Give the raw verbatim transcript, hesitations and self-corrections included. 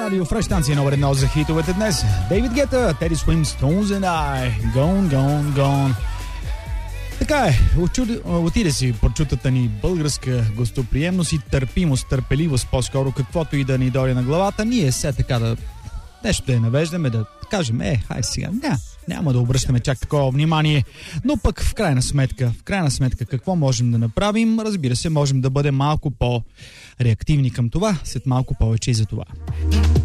радио Фреш, станция номер едно за хитовете днес. Дейвид Гета, Teddy Swims, Stones and I, Gone, Gone, Gone. Така е, отиде си прочутата ни българска гостоприемност и търпимост, търпеливост по-скоро, каквото и да ни дойде на главата. Ние все така да нещо да я навеждаме, да кажем, е, хай сега, ня, няма да обръщаме чак такова внимание, но пък в крайна сметка, в крайна сметка какво можем да направим? Разбира се, можем да бъдем малко по-реактивни към това, след малко повече и за това.